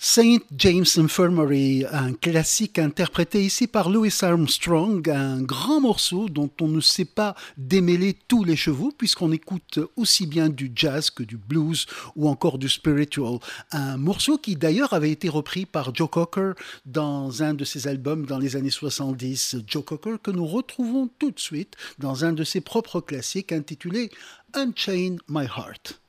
Saint James Infirmary, un classique interprété ici par Louis Armstrong, un grand morceau dont on ne sait pas démêler tous les chevaux puisqu'on écoute aussi bien du jazz que du blues ou encore du spiritual. Un morceau qui d'ailleurs avait été repris par Joe Cocker dans un de ses albums dans les années 70. Joe Cocker que nous retrouvons tout de suite dans un de ses propres classiques intitulé Unchain My Heart.